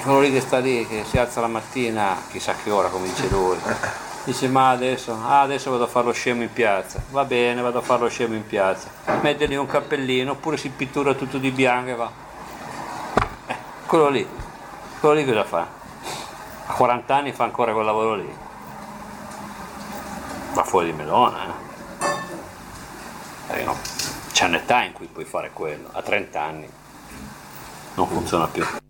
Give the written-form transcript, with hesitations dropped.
quello lì che sta lì, che si alza la mattina, chissà che ora, come dice lui, dice ma adesso vado a fare lo scemo in piazza, va bene, vado a fare lo scemo in piazza, mette lì un cappellino, oppure si pittura tutto di bianco e va. Quello lì cosa fa? A 40 anni fa ancora quel lavoro lì, va fuori di melone, no? C'è un'età in cui puoi fare quello, a 30 anni non funziona più.